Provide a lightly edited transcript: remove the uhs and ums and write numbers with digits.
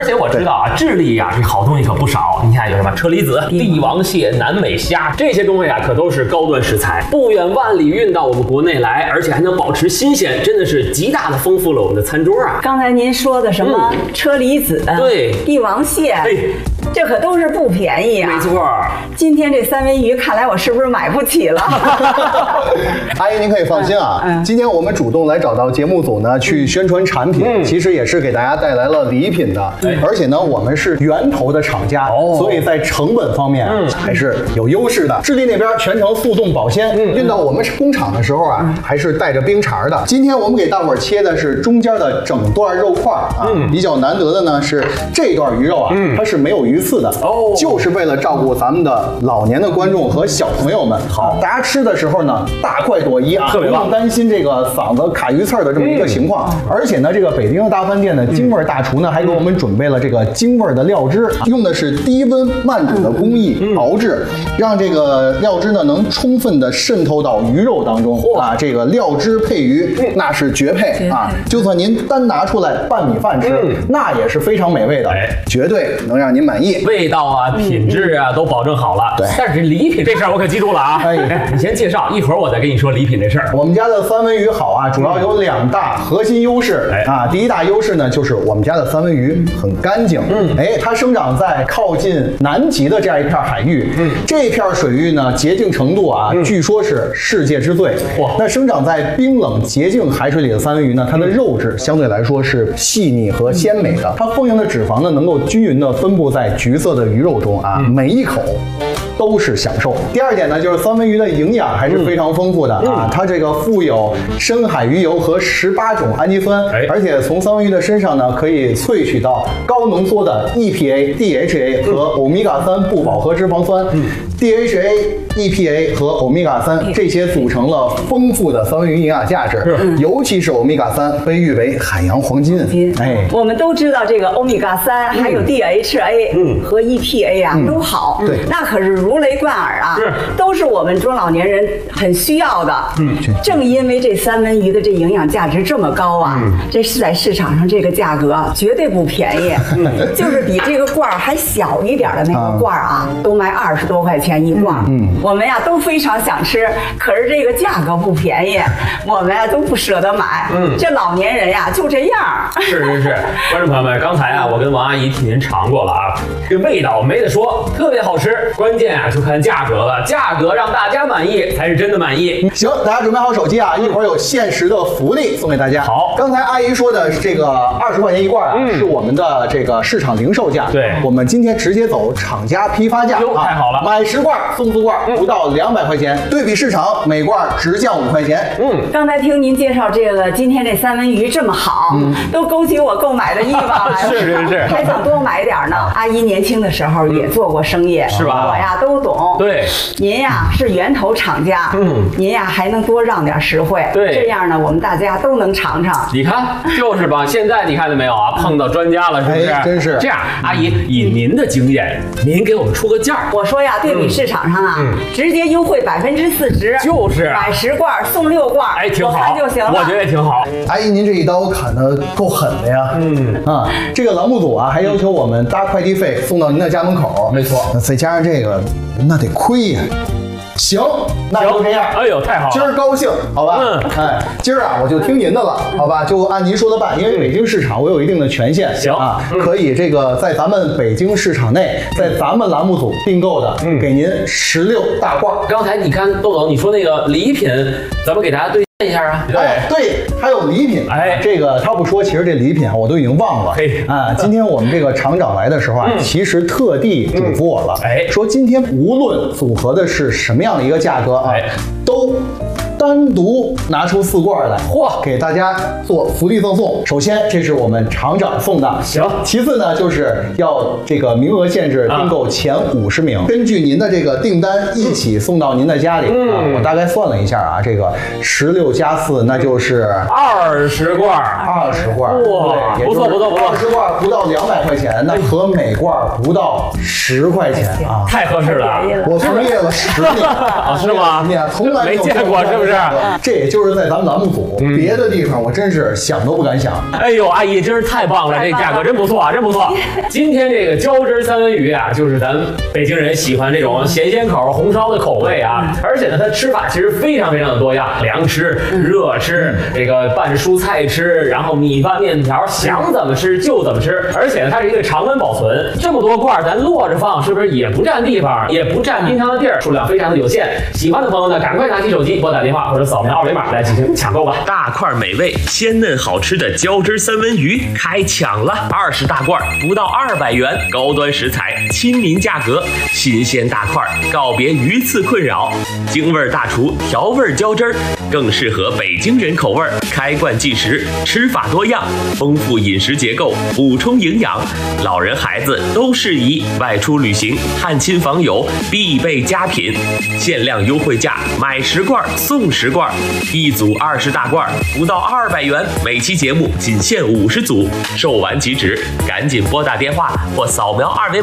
而且我知道啊，智利呀这好东西可不少。你看有什么车厘子、帝王蟹、南美虾，这些东西啊可都是高端食材，不远万里运到我们国内来，而且还能保持新鲜，真的是极大的丰富了我们的餐桌啊。 刚才您说的什么车厘子、 对， 帝王蟹，这可都是不便宜啊。 没错。 今天这三文鱼，看来我是不是买不起了？ 阿姨，您可以放心啊，今天我们主动来找到节目组呢，去宣传产品，其实也是给大家带来了礼品的，而且呢，我们是源头的厂家，所以在成本方面还是有优势的。智利那边全程速冻保鲜，运到我们工厂的时候啊，还是带着冰碴的。今天我们给大伙儿切的是中间的整段肉块啊，比较难得的呢是这段鱼肉啊，它是没有鱼刺的，就是为了照顾咱们的老年的观众和小朋友们。好，大家吃的时候呢，大快朵颐啊，不用担心这个嗓子卡鱼刺的这么一个情况。而且呢，这个北京的大饭店的京味大厨呢，还给我们准备了这个京味的料汁，用的是低温慢煮的工艺熬制，让这个料汁呢能充分的渗透到鱼肉当中啊。这个料汁配鱼，那是绝配啊！就算您单拿出来拌米饭吃，那也是非常美味的，绝对能让您满意。 味道啊、品质啊都保证好了。对，但是礼品这事儿我可记住了啊。你先介绍，一会儿我再跟你说礼品这事儿。 我们家的三文鱼好啊，主要有2大核心优势啊。第一大优势呢，就是我们家的三文鱼很干净。它生长在靠近南极的这样一片海域。这片水域呢，洁净程度啊，据说是世界之最。那生长在冰冷洁净海水里的三文鱼呢，它的肉质相对来说是细腻和鲜美的，它丰盈的脂肪呢，能够均匀的分布在橘色的鱼肉中啊，每一口都是享受。第二点呢，就是三文鱼的营养还是非常丰富的啊，它这个富有深海鱼油和18种氨基酸，而且从三文鱼的身上呢，可以萃取到高浓缩的 EPA、DHA 和欧米伽3不饱和脂肪酸。DHA、EPA 和欧米伽3这些组成了丰富的三文鱼营养价值，尤其是欧米伽3被誉为海洋黄金。 我们都知道这个欧米伽3还有 DHA 和 EPA 啊都好，那可是如雷贯耳啊，都是我们中老年人很需要的。正因为这三文鱼的这营养价值这么高啊，这是在市场上这个价格绝对不便宜，就是比这个罐还小一点的那个罐啊，都卖20多块钱一罐。我们呀都非常想吃，可是这个价格不便宜，我们呀都不舍得买。这老年人呀就这样。 是，观众朋友们，刚才啊我跟王阿姨替您尝过了啊，这味道没得说，特别好吃。关键啊就看价格了，价格让大家满意才是真的满意。 行，大家准备好手机啊，一会儿有限时的福利送给大家。好，刚才阿姨说的这个20块钱一罐啊，是我们的这个市场零售价。对，我们今天直接走厂家批发价。 太好了， 买10罐送4罐，不到200块钱。对比市场，每罐直降5块钱。 刚才听您介绍这个，今天这三文鱼这么好，都勾起我购买的欲望来了。 是， 还想多买点呢。阿姨年轻的时候也做过生意， 是吧？ 我呀都懂。 对， 您呀是源头厂家，您呀还能多让点实惠。 对， 这样呢，我们大家都能尝尝。 你看，就是吧？现在你看见没有啊？碰到专家了，是不是？ 真是。 这样，阿姨以您的经验，您给我们出个价。 我说呀，对比市场上啊，直接优惠40%， 就是买10罐送6罐， 挺好， 我看就行了。 我觉得也挺好。 阿姨，您这一刀砍得够狠的呀。这个栏目组啊，还要求我们搭快递费送到您的家门口。 没错， 那再加上这个，那得亏呀。行，那就这样。 哎呦，太好了！ 今儿高兴，好吧？今儿啊，我就听您的了，好吧？就按您说的办，因为北京市场我有一定的权限， 行啊， 可以这个在咱们北京市场内，在咱们栏目组订购的，给您16大罐。 刚才你看窦总，你说那个礼品，咱们给大家对一下啊。 对，还有礼品。这个他不说，其实这礼品啊，我都已经忘了。今天我们这个厂长来的时候啊，其实特地嘱咐我了，说今天无论组合的是什么样的一个价格啊，都单独拿出4罐来，给大家做福利赠送。首先，这是我们厂长送的， 行。 其次呢，就是要这个名额限制，订购前50名，根据您的这个订单一起送到您的家里。我大概算了一下啊，这个16加4，那就是 20罐 ，20罐。 哇，不错 ，20罐不到200块钱，那和每罐不到10块钱啊， 太合适了。 我从业了10年啊，是吗？ 从来没见过，是不是？ 是？ 这也就是在咱们栏目组，别的地方我真是想都不敢想。 哎呦，阿姨真是太棒了，这价格真不错啊，真不错。今天这个浇汁三文鱼啊，就是咱北京人喜欢这种咸口、红烧的口味啊，而且呢，它吃法其实非常的多样，凉吃、热吃，这个拌蔬菜吃，然后米饭、面条，想怎么吃就怎么吃。而且呢，它是一个常温保存，这么多块咱摞着放，是不是也不占地方，也不占冰箱的地儿，数量非常的有限。喜欢的朋友呢，赶快拿起手机拨打电话或者扫描二维码来进行抢购吧。大块美味、鲜嫩好吃的浇汁三文鱼开抢了，20大罐不到200元，高端食材，亲民价格，新鲜大块，告别鱼刺困扰，京味大厨调味浇汁，更适合北京人口味，开罐即食，吃法多样，丰富饮食结构，补充营养，老人孩子都适宜，外出旅行、探亲访友必备佳品，限量优惠价，买10罐送10罐，一组20大罐不到200元，每期节目仅限50组，售完即止，赶紧拨打电话或扫描二维码。